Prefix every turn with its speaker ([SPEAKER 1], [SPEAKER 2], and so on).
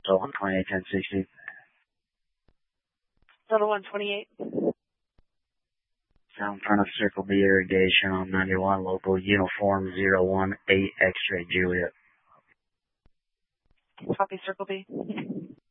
[SPEAKER 1] Delta 128, 1060.
[SPEAKER 2] Delta 128.
[SPEAKER 1] Sound front of Circle B irrigation on 91, local uniform 018 X-ray Juliet.
[SPEAKER 2] Copy Circle B.